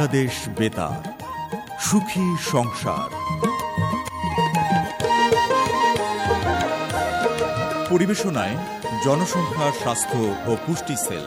বাংলাদেশ বেতার, সুখী সংসার। পরিবেশনায় জনসংখ্যা, স্বাস্থ্য ও পুষ্টি সেল।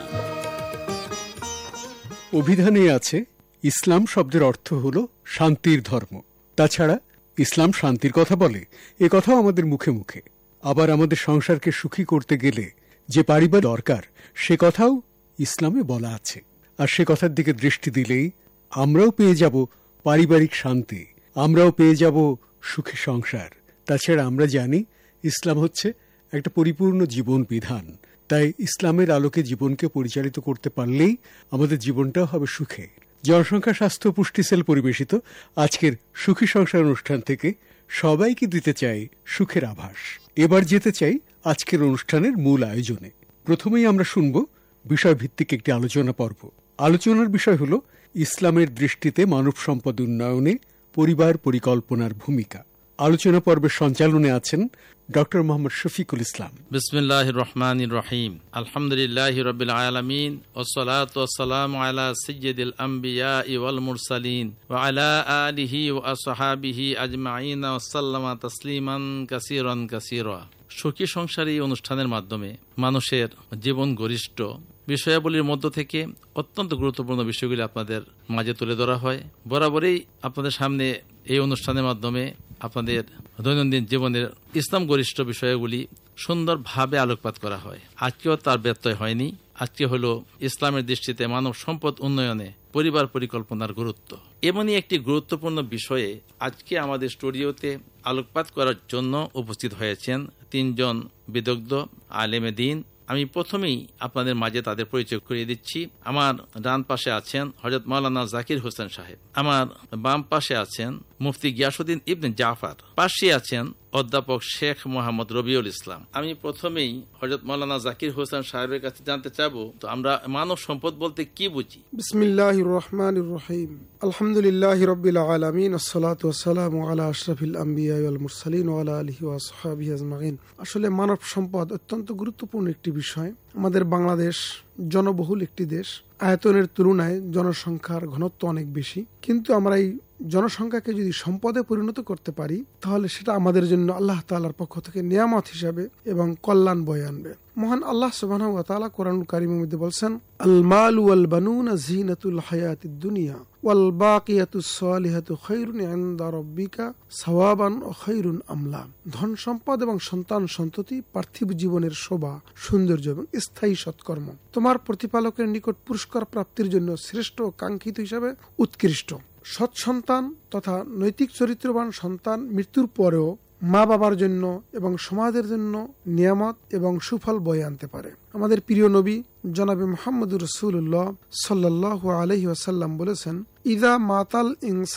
অভিধানে আছে ইসলাম শব্দের অর্থ হল শান্তির ধর্ম। তাছাড়া ইসলাম শান্তির কথা বলে, এ কথাও আমাদের মুখে মুখে। আবার আমাদের সংসারকে সুখী করতে গেলে যে পারিবারিক দরকার, সে কথাও ইসলামে বলা আছে। আর সে কথার দিকে দৃষ্টি দিলেই আমরাও পেয়ে যাব পারিবারিক শান্তি, আমরাও পেয়ে যাব সুখী সংসার। তাছাড়া আমরা জানি ইসলাম হচ্ছে একটা পরিপূর্ণ জীবন বিধান। তাই ইসলামের আলোকে জীবনকে পরিচালিত করতে পারলেই আমাদের জীবনটাও হবে সুখে। জনসংখ্যা, স্বাস্থ্য, পুষ্টি সেল পরিবেশিত আজকের সুখী সংসার অনুষ্ঠান থেকে সবাইকে দিতে চাই সুখের আভাস। এবার যেতে চাই আজকের অনুষ্ঠানের মূল আয়োজনে। প্রথমেই আমরা শুনব বিষয়ভিত্তিক একটি আলোচনা পর্ব। আলোচনার বিষয় হল ইসলামের দৃষ্টিতে মানব সম্পদ উন্নয়নে পরিবার পরিকল্পনার ভূমিকা। আলোচনা পর্বের সঞ্চালনে আছেন ডক্টর মোহাম্মদ শফিকুল ইসলাম। বিসমিল্লাহির রহমানির রহিম। আলহামদুলিল্লাহি রাব্বিল আলামিন ওয়াসসালাতু ওয়াসসালামু আলা সাইয়্যিদিল আমবিয়া ওয়াল মুরসালিন ওয়া আলা আলিহি ওয়া আসহাবিহি আজমাইন ওয়া সাল্লামা তাসলিমান কাসীরান কাসীরা। সুখী সংসার এই অনুষ্ঠানের মাধ্যমে মানুষের জীবন গরিষ্ঠ বিষয়াবলীর মধ্য থেকে অত্যন্ত গুরুত্বপূর্ণ বিষয়গুলি আপনাদের মাঝে তুলে ধরা হয়। বরাবরই আপনাদের সামনে এই অনুষ্ঠানের মাধ্যমে আপনাদের দৈনন্দিন জীবনের ইসলাম গরিষ্ঠ বিষয়গুলি সুন্দরভাবে আলোকপাত করা হয়। আজকেও তার ব্যত্যয় হয়নি। আজকে হলো ইসলামের দৃষ্টিতে মানব সম্পদ উন্নয়নে পরিবার পরিকল্পনার গুরুত্ব। এমনই একটি গুরুত্বপূর্ণ বিষয়ে আজকে আমাদের স্টুডিওতে আলোকপাত করার জন্য উপস্থিত হয়েছেন তিনজন বিদগ্ধ আলেমে দ্বীন। আমি প্রথমেই আপনাদের মাঝে তাদের পরিচয় করিয়ে দিচ্ছি। আমার ডান পাশে আছেন হযরত মাওলানা জাকির হোসেন সাহেব, আমার বাম পাশে আছেন মুফতি গিয়াসউদ্দিন ইবনে জাফর, পাশে আছেন অধ্যাপক শেখ মোহাম্মদ রবিউল ইসলাম। আমি প্রথমেই হযরত মাওলানা জাকির হোসেন সাহেবের কাছে জানতে চাবো, তো আমরা মানব সম্পদ বলতে কি বুঝি? বিসমিল্লাহির রহমানির রহিম। আলহামদুলিল্লাহি রাব্বিল আলামিন ওয়াসসালাতু ওয়াসসালামু আলা আশরাফিল আমবিয়া ওয়াল মুরসালিন ওয়া আলা আলিহি ওয়া আসহাবিহি আজমাইন। আসলে মানব সম্পদ অত্যন্ত গুরুত্বপূর্ণ একটি বিষয়। আমাদের বাংলাদেশ জনবহুল একটি দেশ। আয়তনের তুলনায় জনসংখ্যার ঘনত্ব অনেক বেশি, কিন্তু আমরা এই জনসংখ্যাকে যদি সম্পদে পরিণত করতে পারি, তাহলে সেটা আমাদের জন্য আল্লাহ তাআলার পক্ষ থেকে নিয়ামত হিসাবে এবং কল্যাণ বয়ে আনবে। মহান আল্লাহ সুবহানাহু ওয়া তাআলা কোরআনুল কারীমের মধ্যে বলছেন, আল মালু ওয়াল বানুনা যিনাতুল হায়াতিদ দুনিয়া ওয়াল বাকিয়াতুস সালিহাতু খায়রুন ইনদা রাব্বিকা সাওয়াবান ওয়া খায়রুন আমলা। ধন সম্পদ এবং সন্তান সন্ততি পার্থিব জীবনের শোভা, সৌন্দর্য এবং স্থায়ী সৎকর্ম তোমার প্রতিপালকের নিকট পুরস্কার প্রাপ্তির জন্য শ্রেষ্ঠ ও কাঙ্ক্ষিত হিসাবে উৎকৃষ্ট। সৎ সন্তান তথা নৈতিক চরিত্রবান সন্তান মৃত্যুর পরেও মা বাবার জন্য এবং সমাজের জন্য নিয়ামত এবং সুফল বয়ে আনতে পারে। আমাদের প্রিয় নবী জনাবে মুহাম্মদুর রাসূলুল্লাহ সাল্লাল্লাহু আলাইহি ওয়াসাল্লাম বলেছেন, ইযা মাতাল ইনসান